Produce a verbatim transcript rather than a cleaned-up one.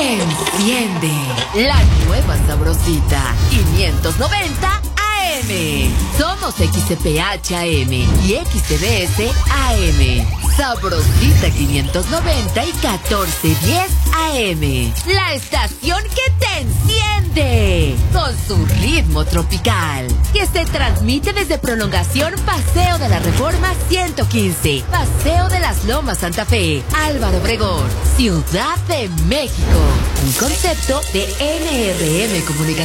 Enciende la nueva sabrosita quinientos noventa A M. Somos X C P H A M y X T B S A M. Sabrosita quinientos noventa y catorce diez A M. La estación que te enciende con su ritmo tropical, que se transmite desde Prolongación Paseo de la Reforma ciento quince, Paseo de las Lomas Santa Fe, Álvaro Obregón, Ciudad de México. Un concepto de N R M Comunicación.